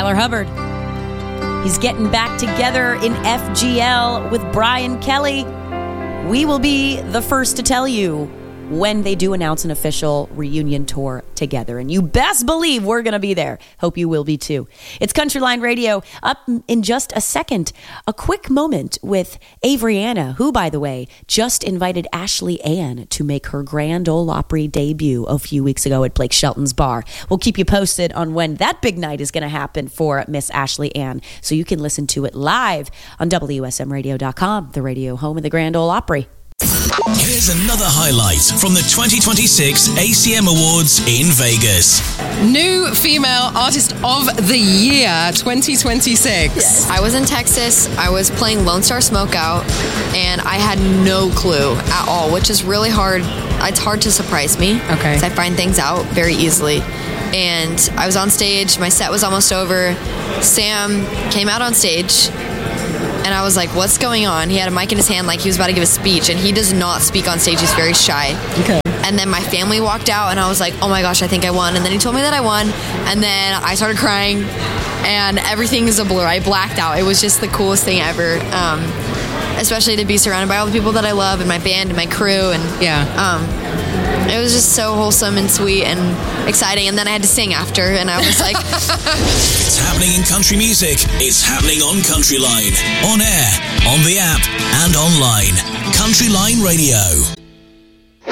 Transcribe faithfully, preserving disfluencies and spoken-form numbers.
Tyler Hubbard. He's getting back together in F G L with Brian Kelly. We will be the first to tell you when they do announce an official reunion tour together. And you best believe we're going to be there. Hope you will be too. It's Countryline Radio. Up in just a second, a quick moment with Avriana, who, by the way, just invited Ashley Ann to make her Grand Ole Opry debut a few weeks ago at Blake Shelton's bar. We'll keep you posted on when that big night is going to happen for Miss Ashley Ann, so you can listen to it live on W S M radio dot com, the radio home of the Grand Ole Opry. Here's another highlight from the twenty twenty-six A C M Awards in Vegas. New Female Artist of the Year twenty twenty-six. Yes. I was in Texas. I was playing Lone Star Smokeout, and I had no clue at all, which is really hard. It's hard to surprise me. Okay. 'Cause I find things out very easily. And I was on stage. My set was almost over. Sam came out on stage. And I was like, what's going on? He had a mic in his hand like he was about to give a speech, and he does not speak on stage. He's very shy. Okay. And then my family walked out, and I was like, oh my gosh, I think I won. And then he told me that I won, and then I started crying, and everything is a blur. I blacked out. It was just the coolest thing ever, um, especially to be surrounded by all the people that I love, and my band, and my crew, and yeah. Um, it was just so wholesome and sweet and exciting. And then I had to sing after, and I was like... It's happening in country music. It's happening on Countryline. On air, on the app, and online. Countryline Radio.